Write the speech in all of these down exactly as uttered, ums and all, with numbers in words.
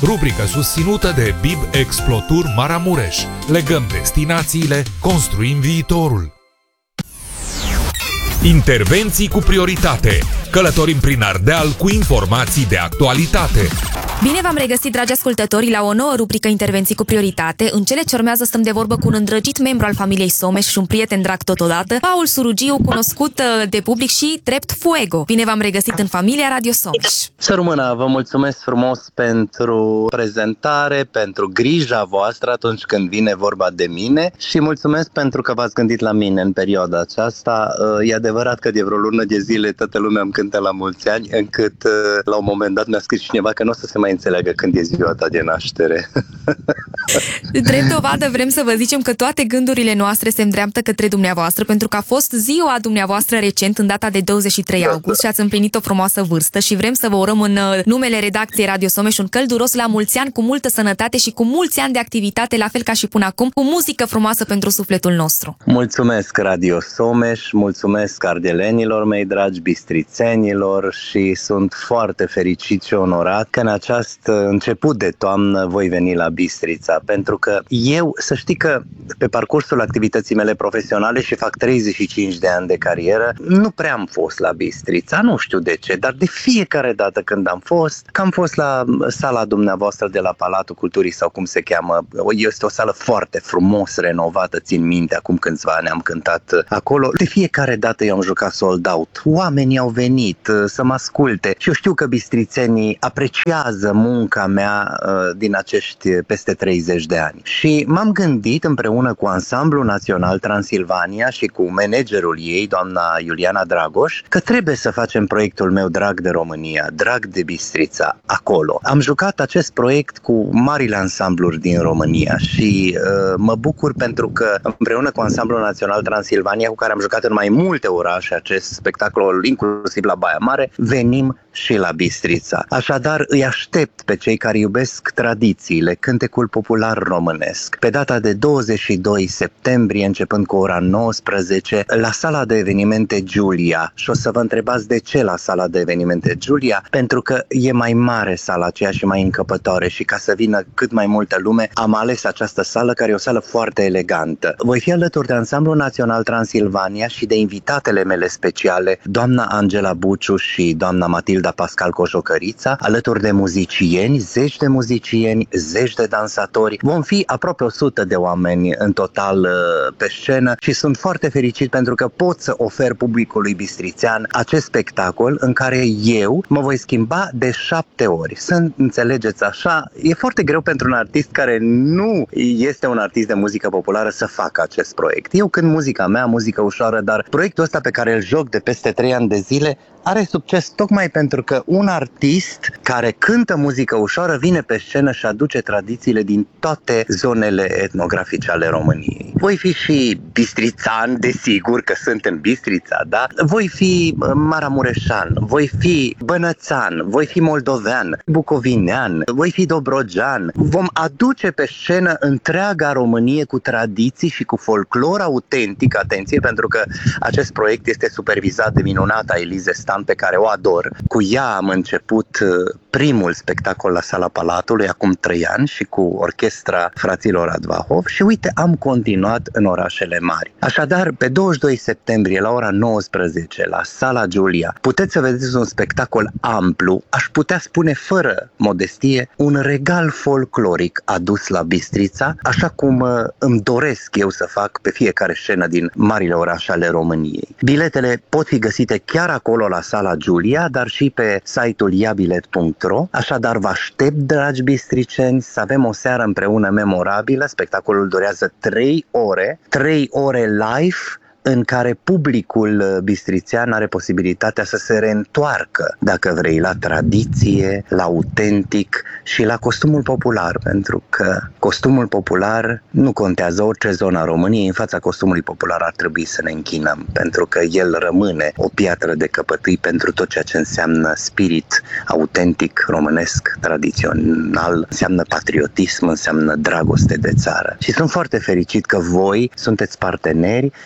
rubrică susținută de B I B Explotur Maramureș. Legăm destinațiile, construim viitorul. Intervenții cu prioritate. Călătorim prin Ardeal cu informații de actualitate. Bine v-am regăsit, dragi ascultători, la o nouă rubrică Intervenții cu prioritate. În cele ce urmează stăm de vorbă cu un îndrăgit membru al familiei Someș și un prieten drag totodată, Paul Surugiu, cunoscut de public și drept Fuego. Bine v-am regăsit în familia Radio Someș. Să rămână, vă mulțumesc frumos pentru prezentare, pentru grija voastră atunci când vine vorba de mine și mulțumesc pentru că v-ați gândit la mine în perioada aceasta. E adevărat că de vreo lună de zile toată lumea îmi cântă la mulți ani, încât la un moment dat mi-a scris cineva că nu o să se mai înțeleagă când e ziua ta de naștere. Drept dovadă vrem să vă zicem că toate gândurile noastre se îndreaptă către dumneavoastră, pentru că a fost ziua dumneavoastră recent, în data de douăzeci și trei august, și ați împlinit o frumoasă vârstă și vrem să vă urăm în numele redacției Radio Someș un călduros la mulți ani, cu multă sănătate și cu mulți ani de activitate, la fel ca și până acum, cu muzică frumoasă pentru sufletul nostru. Mulțumesc Radio Someș, mulțumesc ardelenilor mei dragi, bistrițenilor, și sunt foarte fericit și onorat că în acest început de toamnă voi veni la Bistrița, pentru că eu, să știi că pe parcursul activității mele profesionale, și fac treizeci și cinci de ani de carieră, nu prea am fost la Bistrița, nu știu de ce, dar de fiecare dată când am fost, că am fost la sala dumneavoastră de la Palatul Culturii sau cum se cheamă, este o sală foarte frumos renovată, țin minte, acum câțiva ani am cântat acolo, de fiecare dată eu am jucat sold out, oamenii au venit să mă asculte și eu știu că bistrițenii apreciază munca mea uh, din acești peste treizeci de ani. Și m-am gândit împreună cu Ansamblul Național Transilvania și cu managerul ei, doamna Iuliana Dragoș, că trebuie să facem proiectul meu Drag de România, Drag de Bistrița, acolo. Am jucat acest proiect cu marile ansambluri din România și uh, mă bucur pentru că împreună cu Ansamblul Național Transilvania, cu care am jucat în mai multe orașe acest spectacol, inclusiv la Baia Mare, venim și la Bistrița. Așadar, îi aștept pe cei care iubesc tradițiile, cântecul popular românesc, pe data de douăzeci și doi septembrie, începând cu ora nouăsprezece, la sala de evenimente Giulia. Și o să vă întrebați de ce la sala de evenimente Giulia? Pentru că e mai mare sala aceea și mai încăpătoare, și ca să vină cât mai multă lume, am ales această sală, care e o sală foarte elegantă. Voi fi alături de Ansamblul Național Transilvania și de invitatele mele speciale, doamna Angela Buciu și doamna Matilda Pascal Coșocărița, alături de muzicieni, zeci de muzicieni, zeci de dansatori. Vom fi aproape o sută de oameni în total pe scenă și sunt foarte fericit pentru că pot să ofer publicului bistrițean acest spectacol în care eu mă voi schimba de șapte ori. Să înțelegeți așa, e foarte greu pentru un artist care nu este un artist de muzică populară să facă acest proiect. Eu cânt muzica mea, muzică ușoară, dar proiectul ăsta pe care îl joc de peste trei ani de zile are succes tocmai pentru că un artist care cântă muzică ușoară vine pe scenă și aduce tradițiile din toate zonele etnografice ale României. Voi fi și bistrițan, desigur că sunt în Bistrița, da? Voi fi maramureșan, voi fi bănățan, voi fi moldovean, bucovinean, voi fi dobrogean. Vom aduce pe scenă întreaga Românie cu tradiții și cu folclor autentic, atenție, pentru că acest proiect este supervizat de minunata Elize Stan, pe care o ador. Cu ea am început primul spectacol la Sala Palatului acum trei ani și cu orchestra fraților Advahov și uite, am continuat în orașele mari. Așadar, pe douăzeci și doi septembrie la ora nouăsprezece la Sala Giulia puteți să vedeți un spectacol amplu, aș putea spune fără modestie, un regal folcloric adus la Bistrița, așa cum îmi doresc eu să fac pe fiecare scenă din marile orașe ale României. Biletele pot fi găsite chiar acolo la Sala Giulia, dar și pe site-ul iabilet punct ro. Așadar, vă aștept, dragi bistriceni, să avem o seară împreună memorabilă. Spectacolul durează trei ore, trei ore live, în care publicul bistrițean are posibilitatea să se reîntoarcă, dacă vrei, la tradiție, la autentic și la costumul popular, pentru că costumul popular nu contează, orice zonă a României, în fața costumului popular ar trebui să ne închinăm, pentru că el rămâne o piatră de căpătâi pentru tot ceea ce înseamnă spirit autentic, românesc, tradițional, înseamnă patriotism, înseamnă dragoste de țară. Și sunt foarte fericit că voi sunteți parteneri și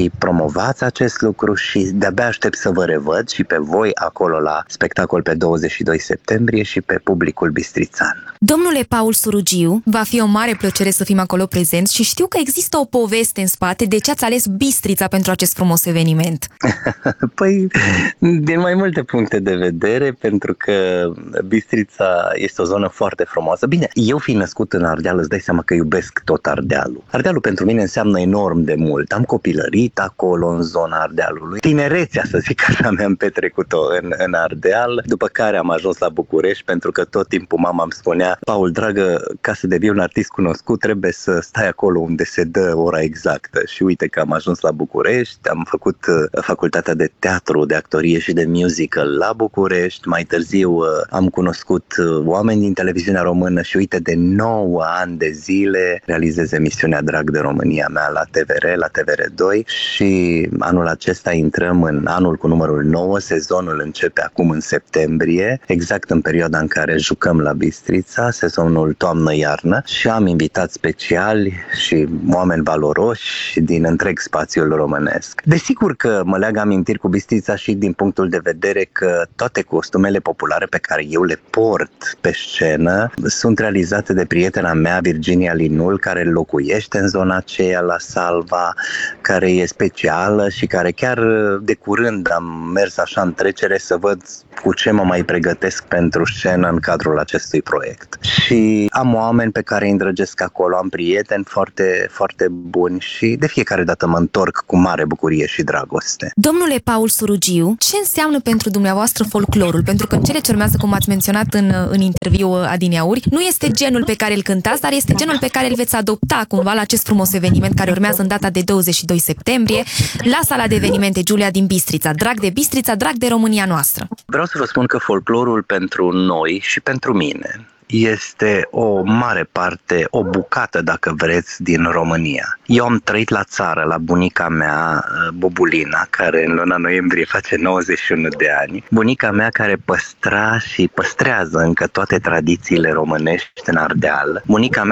și promovați acest lucru și de-abia aștept să vă revăd și pe voi acolo la spectacol pe douăzeci și doi septembrie și pe publicul bistrițan. Domnule Paul Surugiu, va fi o mare plăcere să fim acolo prezenți și știu că există o poveste în spate de ce ați ales Bistrița pentru acest frumos eveniment. Păi, din mai multe puncte de vedere, pentru că Bistrița este o zonă foarte frumoasă. Bine, eu fiind născut în Ardeal, îți dai seama că iubesc tot Ardealul. Ardealul pentru mine înseamnă enorm de mult. Am copilărit acolo, în zona Ardealului. Tinerețea, să zic așa, mi-am petrecut-o în, în Ardeal, după care am ajuns la București, pentru că tot timpul mama îmi spunea: Paul, dragă, ca să devii un artist cunoscut, trebuie să stai acolo unde se dă ora exactă. Și uite că am ajuns la București, am făcut facultatea de teatru, de actorie și de musical la București. Mai târziu am cunoscut oameni din televiziunea română și uite, de nouă ani de zile realizez emisiunea Drag de România mea la T V R, la T V R doi, și anul acesta intrăm în anul cu numărul nouă, sezonul începe acum în septembrie, exact în perioada în care jucăm la Bistrița, sezonul toamnă-iarnă, și am invitat speciali și oameni valoroși din întreg spațiul românesc. Desigur că mă leagă amintiri cu Bistrița și din punctul de vedere că toate costumele populare pe care eu le port pe scenă sunt realizate de prietena mea, Virginia Linul, care locuiește în zona aceea la Salva, care e specială și care chiar de curând am mers așa în trecere să văd cu ce mă mai pregătesc pentru scenă în cadrul acestui proiect. Și am oameni pe care îi îndrăgesc acolo, am prieteni foarte, foarte buni și de fiecare dată mă întorc cu mare bucurie și dragoste. Domnule Paul Surugiu, ce înseamnă pentru dumneavoastră folclorul? Pentru că în cele ce urmează, cum ați menționat în, în interviu adineauri, nu este genul pe care îl cântați, dar este genul pe care îl veți adopta cumva la acest frumos eveniment care urmează în data de douăzeci și doi septembrie la sala de evenimente Giulia din Bistrița. Drag de Bistrița, drag de România noastră! Vreau să vă spun că folclorul pentru noi și pentru mine este o mare parte, o bucată, dacă vreți, din România. Eu am trăit la țară, la bunica mea, Bobulina, care în luna noiembrie face nouăzeci și unu de ani. Bunica mea care păstra și păstrează încă toate tradițiile românești în Ardeal. Bunica mea